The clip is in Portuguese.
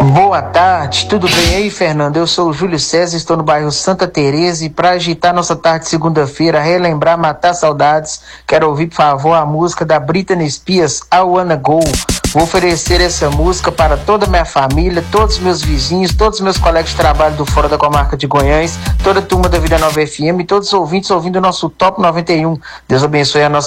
Boa tarde, tudo bem aí, Fernando? Eu sou o Júlio César, estou no bairro Santa Teresa e para agitar nossa tarde de segunda-feira, relembrar, matar saudades, quero ouvir, por favor, a música da Britney Spears, I Wanna Go. Vou oferecer essa música para toda a minha família, todos os meus vizinhos, todos os meus colegas de trabalho do Fora da Comarca de Goiás, toda a turma da Vida Nova FM e todos os ouvintes ouvindo o nosso Top 91. Deus abençoe a nossa